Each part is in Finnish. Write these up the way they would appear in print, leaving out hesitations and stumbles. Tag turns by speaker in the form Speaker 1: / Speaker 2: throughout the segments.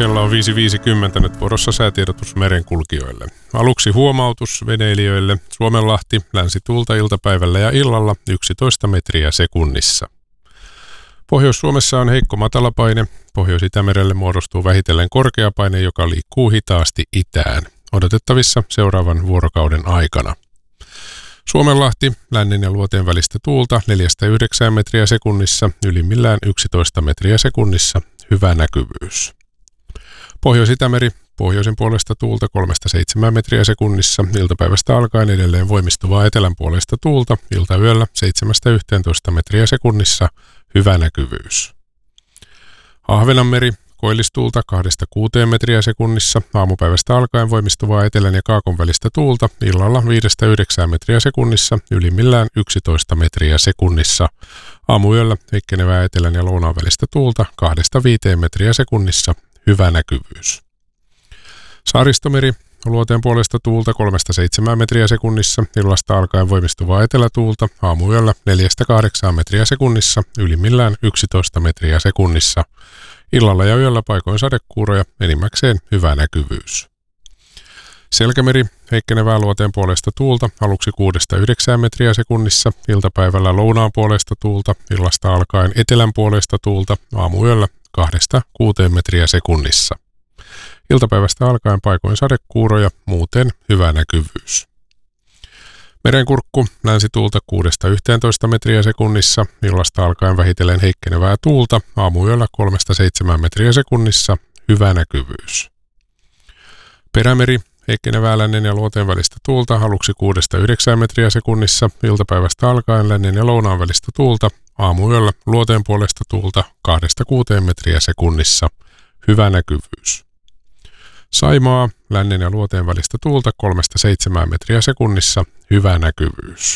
Speaker 1: Kello on 5.50 nyt vuorossa säätiedotus merenkulkijoille. Aluksi huomautus veneilijöille. Suomenlahti, länsituulta iltapäivällä ja illalla 11 metriä sekunnissa. Pohjois-Suomessa on heikko matalapaine. Pohjois-Itämerelle muodostuu vähitellen korkeapaine, joka liikkuu hitaasti itään. Odotettavissa seuraavan vuorokauden aikana. Suomenlahti, lännen ja luoteen välistä tuulta 4-9 metriä sekunnissa, ylimmillään 11 metriä sekunnissa, hyvä näkyvyys. Pohjois-Itämeri, pohjoisen puolesta tuulta 3-7 metriä sekunnissa, iltapäivästä alkaen edelleen voimistuvaa etelän puolesta tuulta, iltayöllä 7-11 metriä sekunnissa, hyvä näkyvyys. Ahvenanmeri, koillistuulta 2-6 metriä sekunnissa, aamupäivästä alkaen voimistuvaa etelän ja kaakon välistä tuulta, illalla 5-9 metriä sekunnissa, ylimmillään 11 metriä sekunnissa, aamuyöllä heikkenevää etelän ja lounaan välistä tuulta 2-5 metriä sekunnissa, hyvä näkyvyys. Saaristomeri, luoteen puolesta tuulta 3-7 metriä sekunnissa, illasta alkaen voimistuvaa etelätuulta, aamuyöllä 4-8 metriä sekunnissa, ylimmillään 11 metriä sekunnissa, illalla ja yöllä paikoin sadekuuroja, enimmäkseen hyvä näkyvyys. Selkämeri, heikkenevää luoteen puolesta tuulta, aluksi 6-9 metriä sekunnissa, iltapäivällä lounaan puolesta tuulta, illasta alkaen etelän puolesta tuulta, aamuyöllä 2-6 metriä sekunnissa. Iltapäivästä alkaen paikoin sadekuuroja, muuten hyvä näkyvyys. Merenkurkku, länsituulta 6-11 metriä sekunnissa, illasta alkaen vähitellen heikkenevää tuulta, aamuyöllä 3-7 metriä sekunnissa, hyvä näkyvyys. Perämeri, heikkenevää lännen ja luoteen välistä tuulta, aluksi 6-9 metriä sekunnissa, iltapäivästä alkaen lännen ja lounaan välistä tuulta, aamuyöllä luoteen puolesta tuulta 2-6 metriä sekunnissa, hyvä näkyvyys. Saimaa, lännen ja luoteen välistä tuulta 3-7 metriä sekunnissa, hyvä näkyvyys.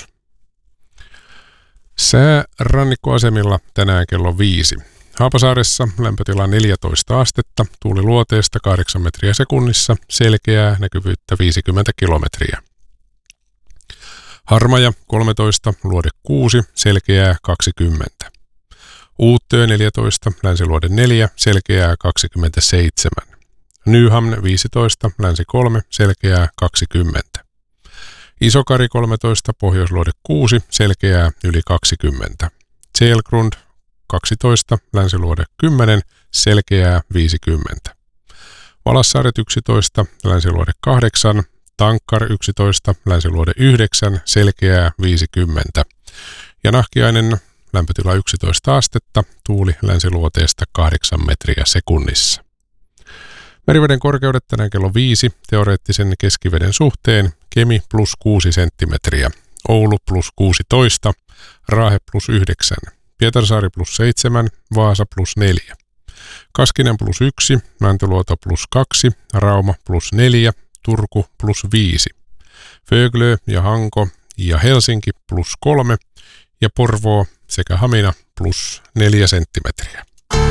Speaker 1: Sää rannikkoasemilla tänään kello 5. Haapasaaressa lämpötila 14 astetta, tuuli luoteesta 8 metriä sekunnissa, selkeää näkyvyyttä 50 kilometriä. Harmaja 13, luode 6, selkeää 20. Uuttöö 14, länsiluode 4, selkeää 27. Nyhamn 15, länsi 3, selkeää 20. Isokari 13, pohjoisluode 6, selkeää yli 20. Tselgrund 12, länsiluode 10, selkeää 50. Valassaaret 11, länsiluode 8, Tankkar 11, länsiluode 9, selkeää 50. Ja Nahkiainen, lämpötila 11 astetta, tuuli länsiluoteesta 8 metriä sekunnissa. Meriveden korkeudet tänään kello 5, teoreettisen keskiveden suhteen, Kemi plus 6 senttimetriä, Oulu plus 16, Raahe plus 9, Pietarsaari plus 7, Vaasa plus 4, Kaskinen plus 1, Mäntyluoto plus 2, Rauma plus 4, Turku plus 5, Föglö ja Hanko ja Helsinki plus 3 ja Porvoo sekä Hamina plus 4 senttimetriä.